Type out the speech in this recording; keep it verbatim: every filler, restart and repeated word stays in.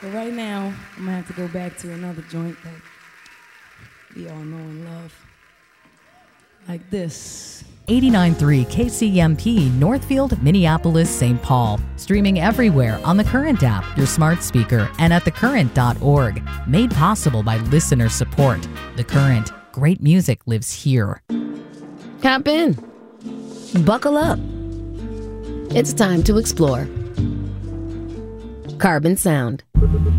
But right now, I'm gonna have to go back to another joint that we all know and love. Like this. eighty-nine point three K C M P, Northfield, Minneapolis, Saint Paul. Streaming everywhere on the Current app, your smart speaker, and at the current dot org. Made possible by listener support. The Current. Great music lives here. Hop in. Buckle up. It's time to explore. Carbon Sound.